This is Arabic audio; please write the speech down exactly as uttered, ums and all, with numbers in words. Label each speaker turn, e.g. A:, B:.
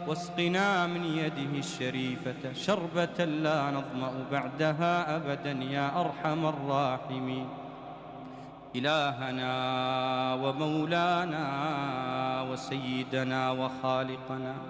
A: واسقنا من يده الشريفة شربة لا نظمأ بعدها أبدا يا أرحم الراحمين. إلهنا ومولانا وسيدنا وخالقنا،